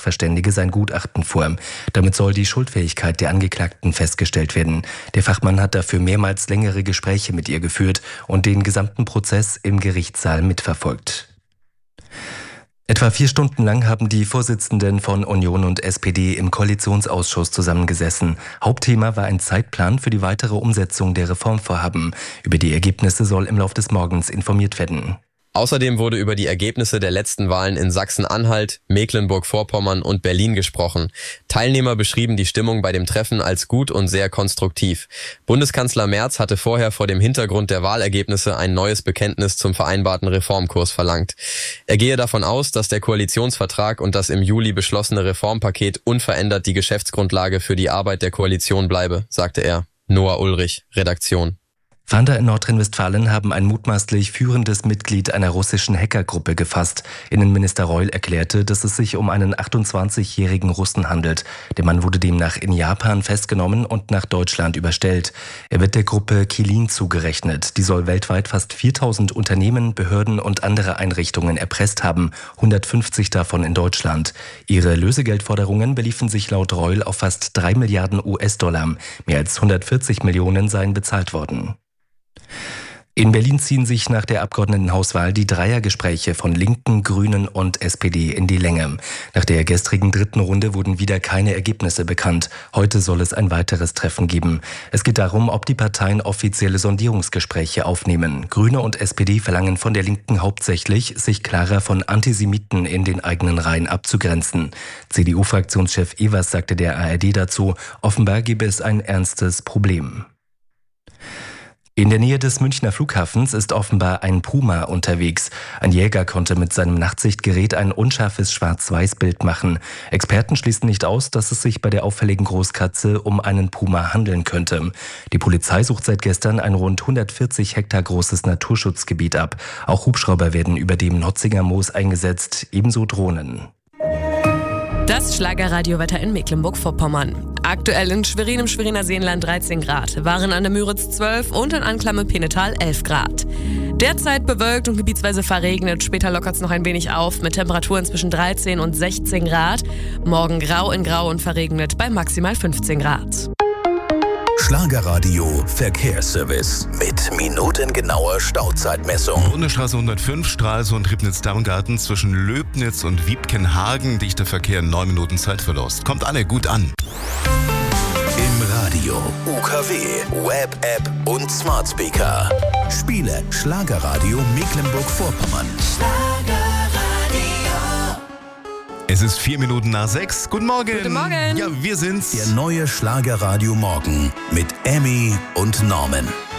Sachverständige sein Gutachten vor. Damit soll die Schuldfähigkeit der Angeklagten festgestellt werden. Der Fachmann hat dafür mehrmals längere Gespräche mit ihr geführt und den gesamten Prozess im Gerichtssaal mitverfolgt. Etwa 4 Stunden lang haben die Vorsitzenden von Union und SPD im Koalitionsausschuss zusammengesessen. Hauptthema war ein Zeitplan für die weitere Umsetzung der Reformvorhaben. Über die Ergebnisse soll im Laufe des Morgens informiert werden. Außerdem wurde über die Ergebnisse der letzten Wahlen in Sachsen-Anhalt, Mecklenburg-Vorpommern und Berlin gesprochen. Teilnehmer beschrieben die Stimmung bei dem Treffen als gut und sehr konstruktiv. Bundeskanzler Merz hatte vorher vor dem Hintergrund der Wahlergebnisse ein neues Bekenntnis zum vereinbarten Reformkurs verlangt. Er gehe davon aus, dass der Koalitionsvertrag und das im Juli beschlossene Reformpaket unverändert die Geschäftsgrundlage für die Arbeit der Koalition bleibe, sagte er. Noah Ulrich, Redaktion. Fahnder in Nordrhein-Westfalen haben ein mutmaßlich führendes Mitglied einer russischen Hackergruppe gefasst. Innenminister Reul erklärte, dass es sich um einen 28-jährigen Russen handelt. Der Mann wurde demnach in Japan festgenommen und nach Deutschland überstellt. Er wird der Gruppe Qilin zugerechnet. Die soll weltweit fast 4000 Unternehmen, Behörden und andere Einrichtungen erpresst haben, 150 davon in Deutschland. Ihre Lösegeldforderungen beliefen sich laut Reul auf fast 3 Milliarden US-Dollar. Mehr als 140 Millionen seien bezahlt worden. In Berlin ziehen sich nach der Abgeordnetenhauswahl die Dreiergespräche von Linken, Grünen und SPD in die Länge. Nach der gestrigen 3. Runde wurden wieder keine Ergebnisse bekannt. Heute soll es ein weiteres Treffen geben. Es geht darum, ob die Parteien offizielle Sondierungsgespräche aufnehmen. Grüne und SPD verlangen von der Linken hauptsächlich, sich klarer von Antisemiten in den eigenen Reihen abzugrenzen. CDU-Fraktionschef Evers sagte der ARD dazu, offenbar gebe es ein ernstes Problem. In der Nähe des Münchner Flughafens ist offenbar ein Puma unterwegs. Ein Jäger konnte mit seinem Nachtsichtgerät ein unscharfes Schwarz-Weiß-Bild machen. Experten schließen nicht aus, dass es sich bei der auffälligen Großkatze um einen Puma handeln könnte. Die Polizei sucht seit gestern ein rund 140 Hektar großes Naturschutzgebiet ab. Auch Hubschrauber werden über dem Notzinger Moos eingesetzt, ebenso Drohnen. Das Schlagerradiowetter in Mecklenburg-Vorpommern. Aktuell in Schwerin im Schweriner Seenland 13 Grad, Waren an der Müritz 12 und in Anklam-Penetal 11 Grad. Derzeit bewölkt und gebietsweise verregnet, später lockert es noch ein wenig auf mit Temperaturen zwischen 13 und 16 Grad. Morgen grau in grau und verregnet bei maximal 15 Grad. Schlagerradio Verkehrsservice mit minutengenauer Stauzeitmessung. Bundesstraße 105, Stralsund, Ribnitz-Darmgarten zwischen Löbnitz und Wiebkenhagen. Dichter Verkehr, 9 Minuten Zeitverlust. Kommt alle gut an. Im Radio, UKW, Web-App und Smart Speaker. Spiele Schlagerradio Mecklenburg-Vorpommern. Es ist 4 Minuten nach 6. Guten Morgen. Guten Morgen. Ja, wir sind's. Der neue Schlagerradio Morgen mit Emmy und Norman.